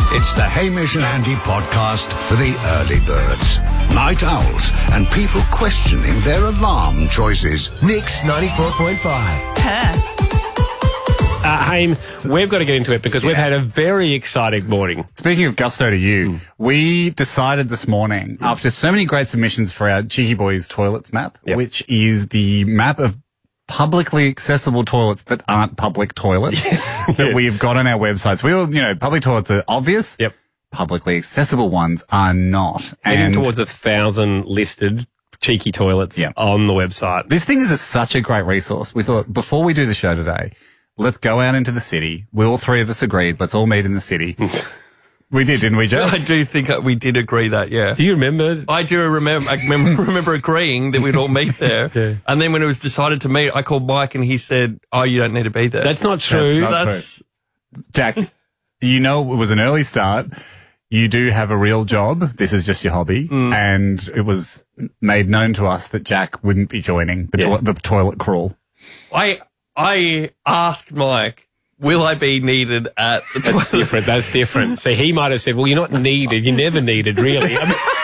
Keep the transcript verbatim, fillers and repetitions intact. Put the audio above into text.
It's the Hamish and Andy podcast for the early birds, night owls, and people questioning their alarm choices. Mix ninety-four point five. Perth. Uh, Haim, we've got to get into it because we've Yeah. had a very exciting morning. Speaking of gusto to you, mm. we decided this morning, mm. after so many great submissions for our Cheeky Boys toilets map, yep. which is the map of publicly accessible toilets that aren't public toilets yeah. that we've got on our websites. We all, you know, public toilets are obvious. Yep. Publicly accessible ones are not. Heading and towards a thousand listed cheeky toilets yep. on the website. This thing is a, such a great resource. We thought before we do the show today, let's go out into the city. We all three of us agreed. Let's all meet in the city. We did, didn't we, Joe? I do think we did agree that, yeah. Do you remember? I do remember I remember, remember agreeing that we'd all meet there. yeah. And then when it was decided to meet, I called Mike and he said, oh, you don't need to be there. That's not true. That's not That's true. Jack, you know it was an early start. You do have a real job. This is just your hobby. Mm. And it was made known to us that Jack wouldn't be joining the, yeah. to- the toilet crawl. I I asked Mike, will I be needed at the toilet? That's different. That's different. See, he might have said, well, you're not needed. You're never needed, really. I mean,